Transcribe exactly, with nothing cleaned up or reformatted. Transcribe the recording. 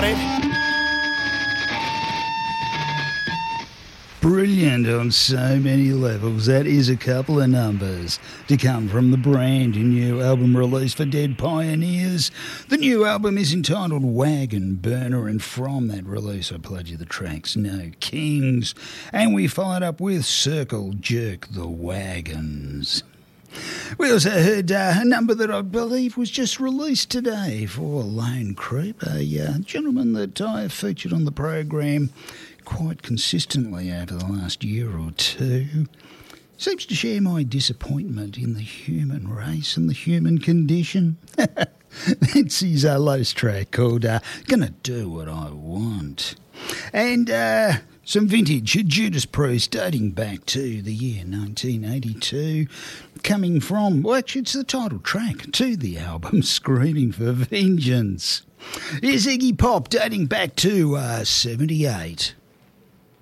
baby. Brilliant on so many levels. That is a couple of numbers to come from the brand new album release for Dead Pioneers. The new album is entitled Wagon Burner, and from that release I played you the tracks No Kings, and we followed up with Circle Jerk the Wagons. We also heard uh, a number that I believe was just released today for Lone Creep, a uh, gentleman that I have featured on the program quite consistently over the last year or two. Seems to share my disappointment in the human race and the human condition. That's his uh, latest track called uh, Gonna Do What I Want. And uh, some vintage Judas Priest dating back to the year nineteen eighty-two, coming from, well, actually it's the title track to the album Screaming for Vengeance. Here's Iggy Pop dating back to uh, seventy-eight.